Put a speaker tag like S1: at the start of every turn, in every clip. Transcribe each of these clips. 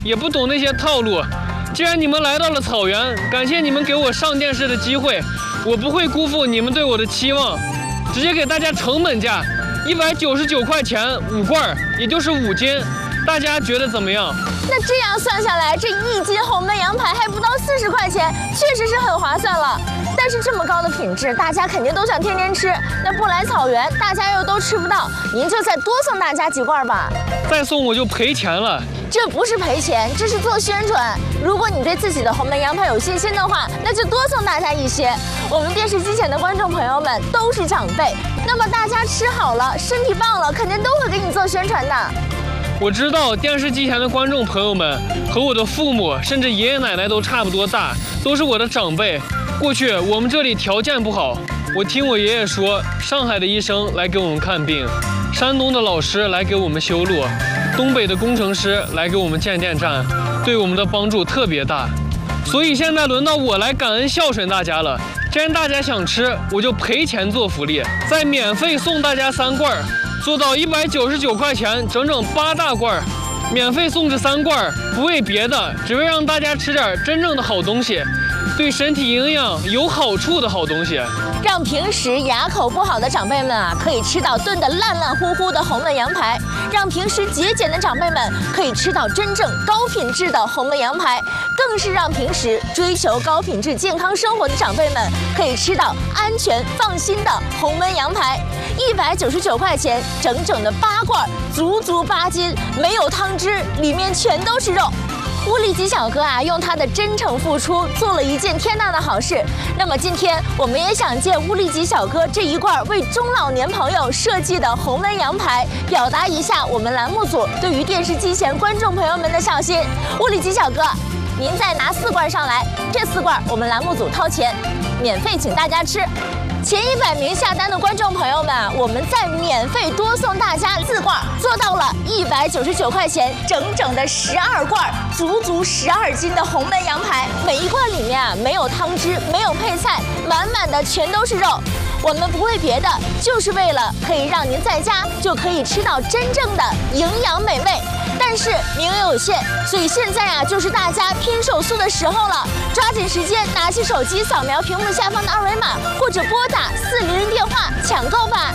S1: 也不懂那些套路。既然你们来到了草原，感谢你们给我上电视的机会，我不会辜负你们对我的期望，直接给大家成本价，199块钱5罐，也就是5斤，大家觉得怎么样？
S2: 那这样算下来，这1斤红焖羊排还不到40块钱，确实是很划算了。但是这么高的品质，大家肯定都想天天吃。那不来草原，大家又都吃不到，您就再多送大家几罐吧。
S1: 再送我就赔钱了。
S2: 这不是赔钱，这是做宣传。如果你对自己的红焖羊排有信心的话，那就多送大家一些。我们电视机前的观众朋友们都是长辈，那么大家吃好了，身体棒了，肯定都会给你做宣传的。
S1: 我知道电视机前的观众朋友们和我的父母甚至爷爷奶奶都差不多大，都是我的长辈。过去我们这里条件不好，我听我爷爷说，上海的医生来给我们看病，山东的老师来给我们修路，东北的工程师来给我们建电站，对我们的帮助特别大。所以现在轮到我来感恩孝顺大家了。既然大家想吃，我就赔钱做福利，再免费送大家3罐，做到199块钱，整整8大罐，免费送这3罐，不为别的，只为让大家吃点真正的好东西，对身体营养有好处的好东西，
S2: 让平时牙口不好的长辈们可以吃到炖得烂烂乎乎的红焖羊排，让平时节俭的长辈们可以吃到真正高品质的红焖羊排，更是让平时追求高品质健康生活的长辈们可以吃到安全放心的红焖羊排。199块钱，整整的8罐，足足8斤，没有汤汁，里面全都是肉。乌力吉小哥用他的真诚付出做了一件天大的好事。那么今天我们也想借乌力吉小哥这一罐为中老年朋友设计的红焖羊排，表达一下我们栏目组对于电视机前观众朋友们的孝心。乌力吉小哥，您再拿4罐上来，这4罐我们栏目组掏钱，免费请大家吃。前100名下单的观众朋友们，我们再免费多送大家4罐，做到了199块钱，整整的12罐，足足12斤的红焖羊排。每一罐里面没有汤汁，没有配菜，满满的全都是肉。我们不为别的，就是为了可以让您在家就可以吃到真正的营养美味。但是名额有限，所以现在就是大家拼手速的时候了，抓紧时间，拿起手机扫描屏幕下方的2维码，或者拨打400电话抢购吧。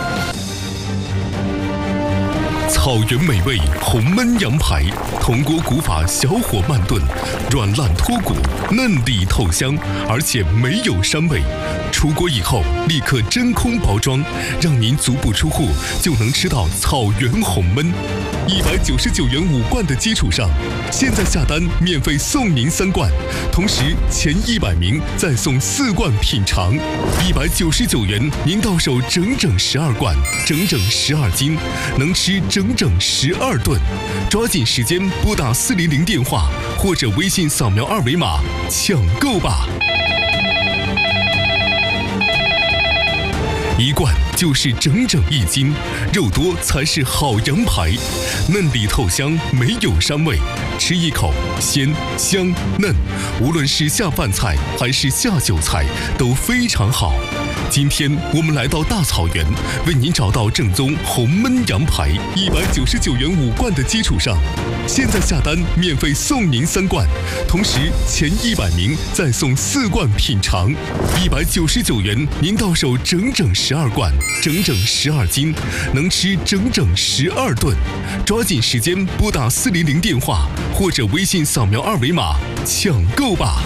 S3: 草原美味红焖羊排，铜锅古法小火慢炖，软烂脱骨，嫩里透香，而且没有膻味。出锅以后立刻真空包装，让您足不出户就能吃到草原红焖。199元5罐的基础上，现在下单免费送您3罐，同时前100名再送4罐品尝。199元您到手整整12罐，整整12斤，能吃整整12顿。抓紧时间拨打400电话或者微信扫描2维码抢购吧。1罐就是整整1斤，肉多才是好羊排，嫩里透香，没有膻味，吃一口鲜香嫩，无论是下饭菜还是下酒菜都非常好。今天我们来到大草原，为您找到正宗红焖羊排，199元5罐的基础上，现在下单免费送您3罐，同时前100名再送4罐品尝。199元您到手整整12罐，整整12斤，能吃整整12顿。抓紧时间拨打400电话或者微信扫描2维码抢购吧。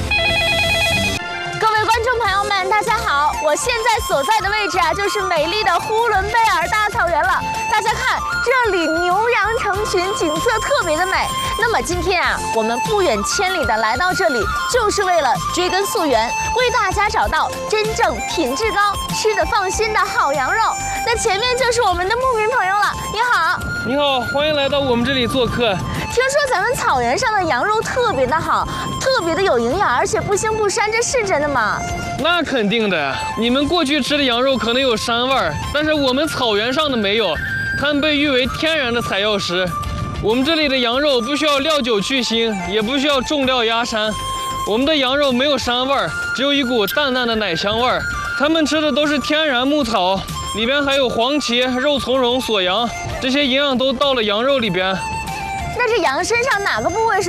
S2: 大家好，我现在所在的位置就是美丽的呼伦贝尔大草原了。大家看，这里牛羊成群，景色特别的美。那么今天我们不远千里的来到这里，就是为了追根溯源，为大家找到真正品质高、吃得放心的好羊肉。那前面就是我们的牧民朋友了，你好。
S1: 你好，欢迎来到我们这里做客。
S2: 听说咱们草原上的羊肉特别的好，特别的有营养，而且不腥不膻，这是真的吗？
S1: 那肯定的，你们过去吃的羊肉可能有膻味儿，但是我们草原上的没有，它们被誉为天然的采药食。我们这里的羊肉不需要料酒去腥，也不需要重料压膻，我们的羊肉没有膻味儿，只有一股淡淡的奶香味儿。他们吃的都是天然牧草，里边还有黄芪、肉苁蓉、锁阳，这些营养都到了羊肉里边。
S2: 那这羊身上哪个部位是